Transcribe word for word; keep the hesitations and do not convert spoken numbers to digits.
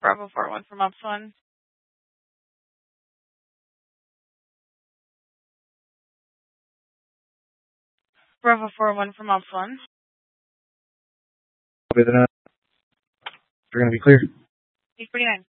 Bravo four one from Ops one. Bravo four one from Ops one. Copy that. We're going to be clear. eight forty-nine.